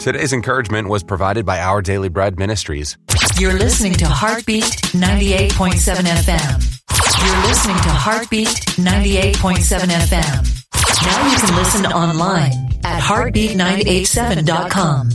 Today's encouragement was provided by Our Daily Bread Ministries. You're listening to Heartbeat 98.7 FM. You're listening to Heartbeat 98.7 FM. Now you can listen online at heartbeat987.com.